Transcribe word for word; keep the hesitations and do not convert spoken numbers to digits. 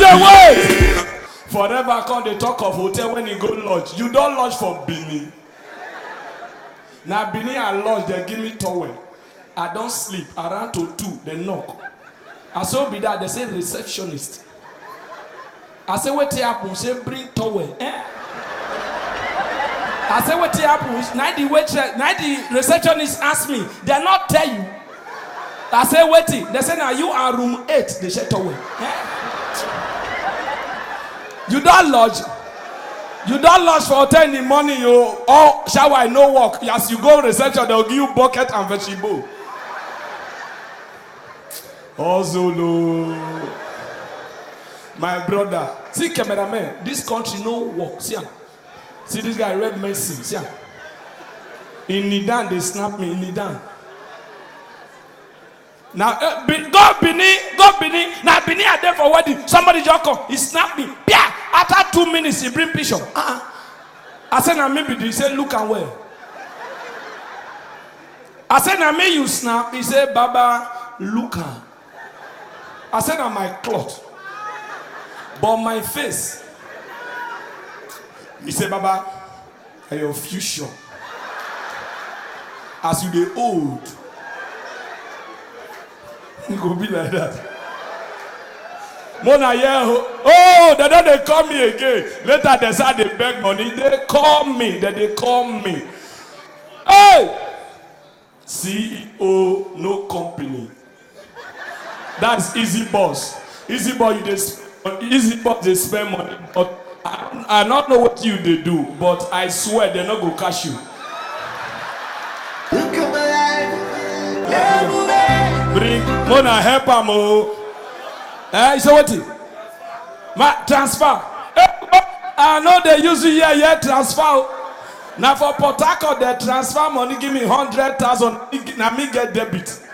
dey wait. Forever come dey talk of hotel when you go lodge. You don lodge for Benin. Na Benin I lodge, they give me towel. I don sleep around to two, they knock. I saw be that they say receptionist. I say wetin happen? Say bring towel. Eh? I say wetin happen? Now the waitress, now the receptionist ask me. They not tell you. I say wetin? They say now you are room eight. They say towel. Eh? You don't lodge. You don't lodge for hotel in the morning. You all shower no work. As you go reception, they'll give you bucket and vegetable. Oh Zulu, my brother. See cameraman. This country no work. See him. See this guy red medicine. See him. In Nidan they snap me. In Nidan. Now uh, be, go Benin, go Benin. Now Benin are there for wedding. Somebody just come. He snap me. Yeah. After two minutes, he bring picture. Uh-uh. I said, now maybe he said, look and where. I said, now me you snap. He said, Baba, look and. I said, now my cloth. But my face. He said, Baba, are your future. As you get old. You go be like that. Mona yeah, oh, they don't they call me again. Later they say they beg money. They call me. Then they call me. Hey, C E O, no company. That's easy boss. Easy boss, you just easy boss. They spend money, but I, I don't know what you they do. But I swear they not go cash you. Bring Mona help him, oh. Eh, so what? Ma transfer. I know they use you here, here transfer. Now for Port Harcourt, they transfer money, give me hundred thousand. Now me get debit.